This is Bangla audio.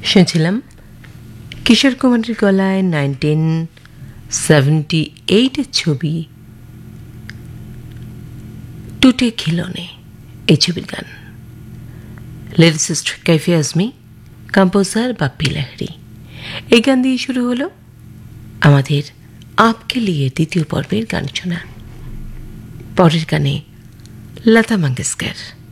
শুনছিলাম কিশোর কুমারের গলায় 1978-এর ছবি টুটে খিলনে, এই ছবির গান। Lyricist Kaifi Azmi, composer Bappi Lahiri. এই গান দিয়ে শুরু হলো আমাদের আপকে লিয়ে দ্বিতীয় পর্বের গান শোনা। পরের গানে লতা মঙ্গেশকর।